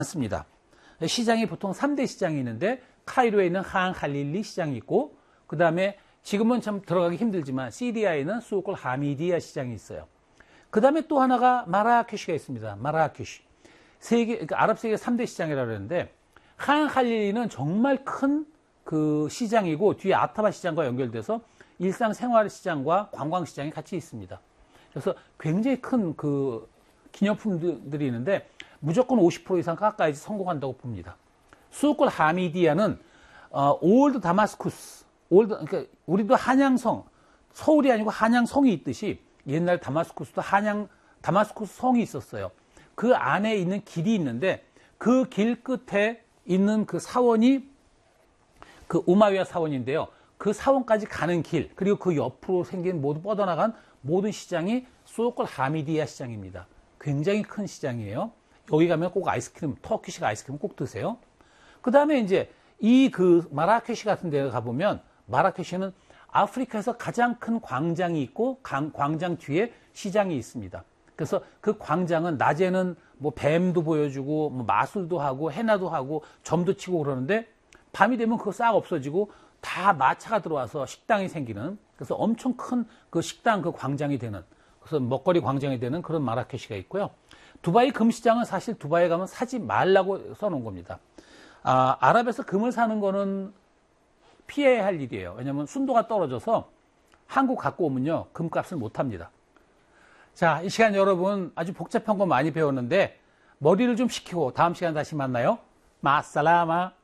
많습니다. 시장이 보통 3대 시장이 있는데 카이로에 있는 한 할릴리 시장이 있고 그 다음에 지금은 참 들어가기 힘들지만 시리아에는 수우쿨 하미디아 시장이 있어요. 그 다음에 또 하나가 마라케시가 있습니다. 마라케시. 그러니까 아랍 세계 3대 시장이라고 그러는데 한 할릴리는 정말 큰 그 시장이고 뒤에 아타바 시장과 연결돼서 일상생활 시장과 관광 시장이 같이 있습니다. 그래서 굉장히 큰 그 기념품들이 있는데 무조건 50% 이상 가까이 성공한다고 봅니다. 수우쿨 하미디아는 올드 다마스쿠스, 그러니까 우리도 한양성, 서울이 아니고 한양성이 있듯이 옛날 다마스쿠스도 다마스쿠스 성이 있었어요. 그 안에 있는 길이 있는데 그 길 끝에 있는 그 사원이 그 우마위야 사원인데요. 그 사원까지 가는 길, 그리고 그 옆으로 생긴 모두 뻗어나간 모든 시장이 수우쿨 하미디아 시장입니다. 굉장히 큰 시장이에요. 여기 가면 꼭 아이스크림, 터키식 아이스크림 꼭 드세요. 그 다음에 이제 이 그 마라케시 같은 데 가보면 마라케시는 아프리카에서 가장 큰 광장이 있고 광장 뒤에 시장이 있습니다. 그래서 그 광장은 낮에는 뭐 뱀도 보여주고 뭐 마술도 하고 해나도 하고 점도 치고 그러는데 밤이 되면 그거 싹 없어지고 다 마차가 들어와서 식당이 생기는, 그래서 엄청 큰 그 식당 그 광장이 되는, 그래서 먹거리 광장이 되는 그런 마라케시가 있고요. 두바이 금시장은 사실 두바이에 가면 사지 말라고 써놓은 겁니다. 아랍에서 금을 사는 거는 피해야 할 일이에요. 왜냐하면 순도가 떨어져서 한국 갖고 오면요 금값을 못 합니다. 자, 이 시간 여러분 아주 복잡한 거 많이 배웠는데 머리를 좀 식히고 다음 시간 다시 만나요. 마살라마.